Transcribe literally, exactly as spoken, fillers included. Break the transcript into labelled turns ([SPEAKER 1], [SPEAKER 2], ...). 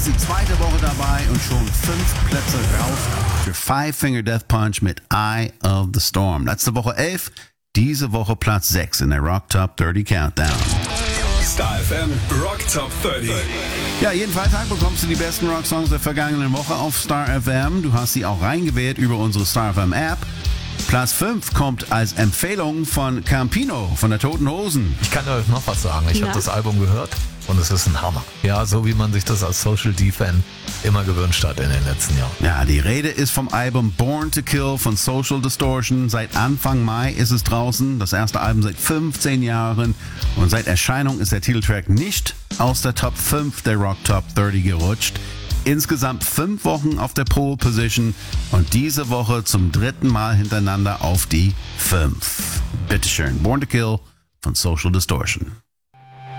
[SPEAKER 1] ist die zweite Woche dabei und schon fünf Plätze raus für Five Finger Death Punch mit Eye of the Storm. Letzte Woche elf, diese Woche Platz sechs in der Rock Top dreißig Countdown.
[SPEAKER 2] Star F M Rock Top dreißig.
[SPEAKER 1] Ja, jeden Freitag bekommst du die besten Rocksongs der vergangenen Woche auf Star F M. Du hast sie auch reingewählt über unsere Star F M App. Platz fünf kommt als Empfehlung von Campino von der Toten Hosen.
[SPEAKER 3] Ich kann euch noch was sagen. Ich
[SPEAKER 4] Ja.
[SPEAKER 3] habe das Album gehört und es ist ein Hammer. Ja, so wie man sich das als Social D-Fan immer gewünscht hat in den letzten Jahren.
[SPEAKER 1] Ja, die Rede ist vom Album Born to Kill von Social Distortion. Seit Anfang Mai ist es draußen. Das erste Album seit fünfzehn Jahren. Und seit Erscheinung ist der Titeltrack nicht aus der Top fünf der Rock Top dreißig gerutscht. Insgesamt fünf Wochen auf der Pole Position und diese Woche zum dritten Mal hintereinander auf die fünf. Bitteschön, Born to Kill von Social Distortion.